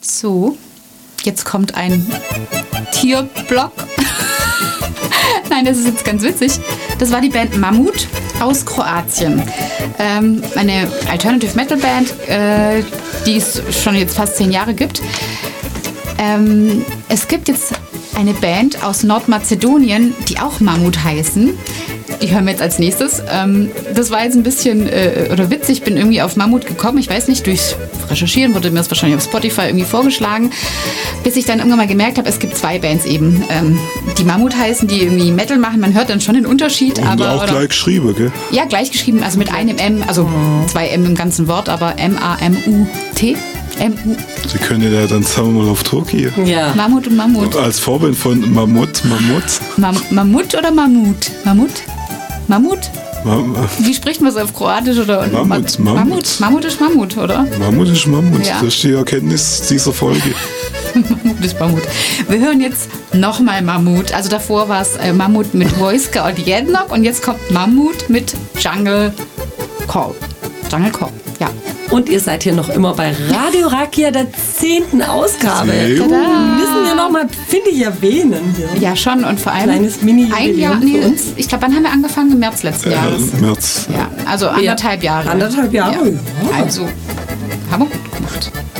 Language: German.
So, jetzt kommt ein Tierblock. Nein, das ist jetzt ganz witzig. Das war die Band Mammut aus Kroatien. Eine Alternative Metal Band, die es schon jetzt fast 10 Jahre gibt. Es gibt jetzt eine Band aus Nordmazedonien, die auch Mammut heißen. Die hören wir jetzt als nächstes. Das war jetzt ein bisschen witzig. Ich bin irgendwie auf Mammut gekommen. Ich weiß nicht, durchs Recherchieren wurde mir das wahrscheinlich auf Spotify irgendwie vorgeschlagen. Bis ich dann irgendwann mal gemerkt habe, es gibt 2 Bands eben, die Mammut heißen, die irgendwie Metal machen. Man hört dann schon den Unterschied. Und aber, auch gleich geschrieben, gell? Ja, gleich geschrieben, also mit einem M, also 2 M im ganzen Wort, aber M-A-M-U-T. M-U. Sie können ja dann zusammen mal auf Tour gehen. Ja. Mammut und Mammut. Als Vorbild von Mammut. Mammut oder Mammut? Mammut? Wie spricht man es auf Kroatisch? Oder? Mammut. Mammut ist Mammut, oder? Mammut ist Mammut. Ja. Das ist die Erkenntnis dieser Folge. Mammut ist Mammut. Wir hören jetzt nochmal Mammut. Also davor war es Mammut mit Wojska und Jednok und jetzt kommt Mammut mit Jungle Call. Jungle Call, ja. Und ihr seid hier noch immer bei Radio Rakia, der 10. Ausgabe. Müssen wir nochmal, finde ich, erwähnen. Ja, schon. Und vor allem kleines Mini-Jubiläum ein Jahr, ich glaube, wann haben wir angefangen? Im März letzten Jahres. März. Ja, also 1,5 Jahre. 1,5 Jahre, ja. Also, hammer gut.